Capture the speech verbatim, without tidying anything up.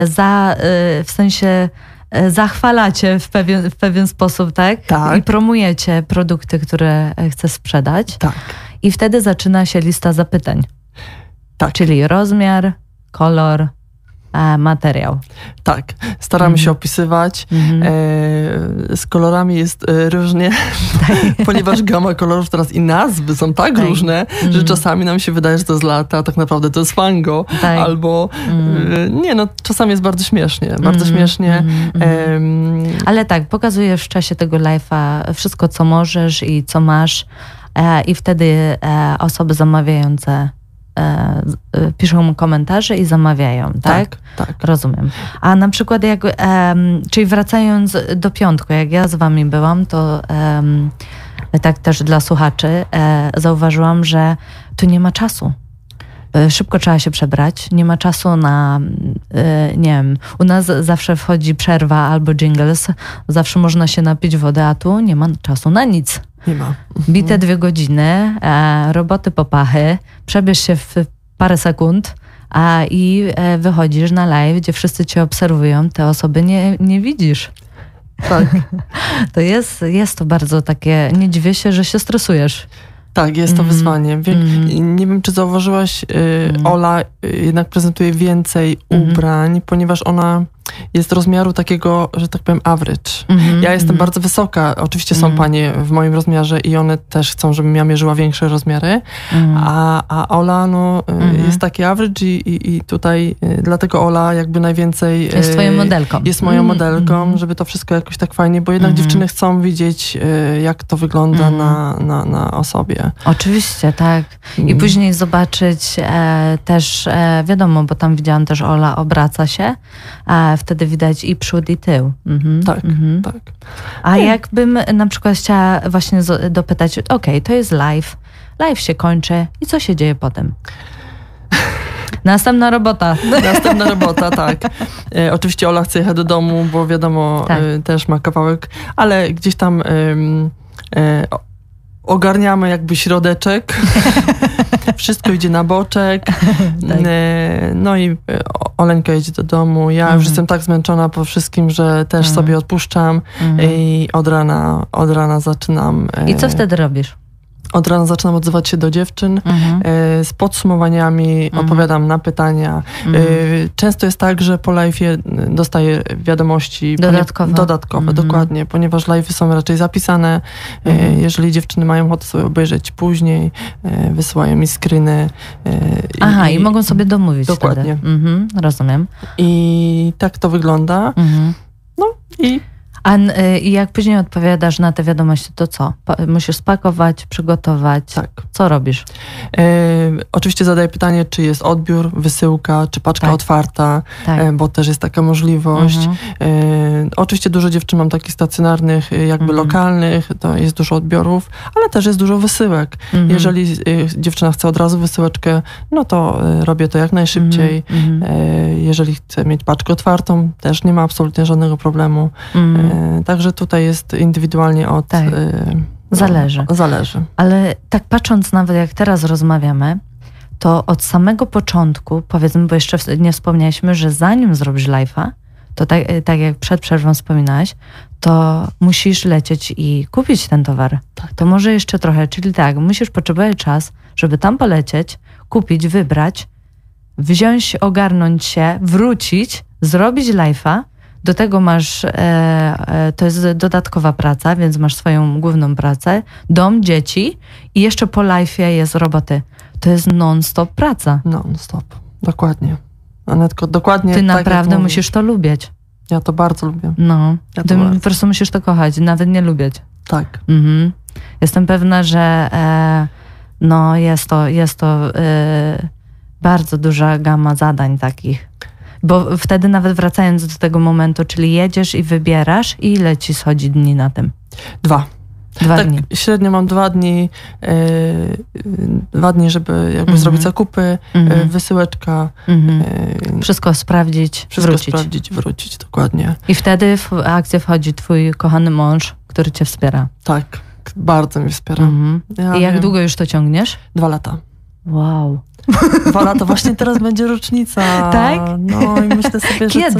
za, w sensie zachwalacie w pewien, w pewien sposób, tak? Tak. I promujecie produkty, które chcesz sprzedać. Tak. I wtedy zaczyna się lista zapytań. Tak. Czyli rozmiar, kolor, a materiał. Tak, staramy Mhm. się opisywać. Mhm. E, z kolorami jest e, różnie, ponieważ gama kolorów teraz i nazwy są tak, Tak. różne, Mhm. że czasami nam się wydaje, że to jest lata, a tak naprawdę to jest fango. Tak. Albo Mhm. e, nie, no czasami jest bardzo śmiesznie, bardzo Mhm. śmiesznie. Mhm. E, Ale tak, pokazujesz w czasie tego live'a wszystko, co możesz i co masz e, i wtedy e, osoby zamawiające e, e, piszą komentarze i zamawiają, tak? tak, tak. Rozumiem. A na przykład jak, em, czyli wracając do piątku, jak ja z wami byłam, to em, tak też dla słuchaczy e, zauważyłam, że tu nie ma czasu. E, Szybko trzeba się przebrać, nie ma czasu na, e, nie wiem, u nas zawsze wchodzi przerwa albo jingles, zawsze można się napić wody, a tu nie ma czasu na nic. Nie ma. Bite dwie godziny, e, roboty po pachy, przebierz się w parę sekund, a i e, wychodzisz na live, gdzie wszyscy cię obserwują, te osoby nie, nie widzisz. Tak. To jest, jest to bardzo takie, nie dziwię się, że się stresujesz. Tak, jest to Mhm. wyzwanie. Wie, Mhm. Nie wiem, czy zauważyłaś, y, Mhm. Ola y, jednak prezentuje więcej Mhm. ubrań, ponieważ ona jest rozmiaru takiego, że tak powiem, average. Mhm. Ja jestem Mhm. bardzo wysoka. Oczywiście są Mhm. panie w moim rozmiarze i one też chcą, żebym ja mierzyła większe rozmiary, Mhm. a, a Ola no, y, Mhm. jest taki average i, i, i tutaj y, dlatego Ola jakby najwięcej... Jest y, twoją modelką. Jest moją Mhm. modelką, Mhm. żeby to wszystko jakoś tak fajnie, bo jednak Mhm. dziewczyny chcą widzieć, y, jak to wygląda Mhm. na, na, na osobie. Oczywiście, tak. I Mhm. później zobaczyć e, też, e, wiadomo, bo tam widziałam też Ola obraca się, a wtedy widać i przód, i tył. Mhm. Tak, Mhm. tak. A jakbym na przykład chciała właśnie z- dopytać, okej, to jest live, live się kończy i co się dzieje potem? Następna robota. Następna robota, tak. E, oczywiście Ola chce jechać do domu, bo wiadomo, Tak. e, też ma kawałek, ale gdzieś tam em, e, o- ogarniamy jakby środeczek. Wszystko idzie na boczek. Tak. E, no i e, o- Oleńka jedzie do domu. Ja Mhm. już jestem tak zmęczona po wszystkim, że też Mhm. sobie odpuszczam Mhm. i od rana, od rana zaczynam. e, I co wtedy robisz? Od rana zaczynam odzywać się do dziewczyn. Mhm. e, Z podsumowaniami, Mhm. odpowiadam na pytania. Mhm. Y, Często jest tak, że po live'ie dostaję wiadomości ponie- Dodatkowe. dodatkowe, Mhm. dokładnie, ponieważ live'y są raczej zapisane. Y, Mhm. Jeżeli dziewczyny mają ochotę sobie obejrzeć później, y, wysyłają mi screeny. y, Aha, i, mogą sobie domówić Dokładnie. wtedy. Mhm, rozumiem. I tak to wygląda. Mhm. No i A n- y, i jak później odpowiadasz na te wiadomości, to co? Pa- musisz spakować, przygotować. tak. Co robisz? E, oczywiście zadaję pytanie, czy jest odbiór, wysyłka, czy paczka Tak. otwarta, Tak. e, bo też jest taka możliwość. Mhm. E, oczywiście dużo dziewczyn mam takich stacjonarnych, e, jakby Mhm. lokalnych, to jest dużo odbiorów, ale też jest dużo wysyłek. Mhm. Jeżeli e, dziewczyna chce od razu wysyłeczkę, no to e, robię to jak najszybciej. Mhm. E, jeżeli chce mieć paczkę otwartą, też nie ma absolutnie żadnego problemu. Mhm. E, także tutaj jest indywidualnie od... Tak. E, no, Zależy. Zależy. Ale tak patrząc nawet jak teraz rozmawiamy, to od samego początku, powiedzmy, bo jeszcze w- nie wspomnieliśmy, że zanim zrobisz live'a, to tak, tak jak przed przerwą wspominałaś, to musisz lecieć i kupić ten towar. To może jeszcze trochę, czyli tak, musisz potrzebować czas, żeby tam polecieć, kupić, wybrać, wziąć, ogarnąć się, wrócić, zrobić live'a. Do tego masz, e, e, to jest dodatkowa praca, więc masz swoją główną pracę, dom, dzieci i jeszcze po live'ie jest roboty. To jest non-stop praca. Non stop. Dokładnie. Anetko, dokładnie Ty tak, jak naprawdę mówisz. musisz to lubić. Ja to bardzo lubię. No, Ja to ty bardzo. po prostu musisz to kochać, nawet nie lubić. Tak. Mhm. Jestem pewna, że e, no jest to, jest to e, bardzo duża gama zadań takich. Bo wtedy nawet wracając do tego momentu, czyli jedziesz i wybierasz, i ile ci schodzi dni na tym? Dwa. Dwa tak, dni. średnio mam dwa dni, e, e, dwa dni, żeby jakby Mhm. zrobić zakupy, Mhm. e, wysyłeczka, Mhm. e, Wszystko sprawdzić, wszystko wrócić. sprawdzić, wrócić, dokładnie. I wtedy w akcję wchodzi twój kochany mąż, który cię wspiera. Tak, bardzo mnie wspiera. Mhm. Ja I jak wiem. długo już to ciągniesz? Dwa lata. Wow. Dwa lata, właśnie teraz będzie rocznica. Tak? No i myślę sobie, że Kiedy?